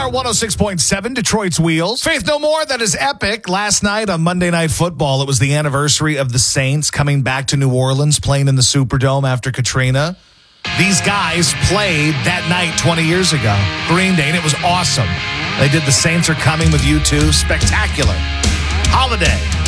106.7, Detroit's Wheels. Faith No More, that is epic. Last night on Monday Night Football, it was the anniversary of the Saints coming back to New Orleans, playing in the Superdome after Katrina. These guys played that night 20 years ago. Green Day, and it was awesome. They did The Saints Are Coming with U2. Spectacular. Holiday.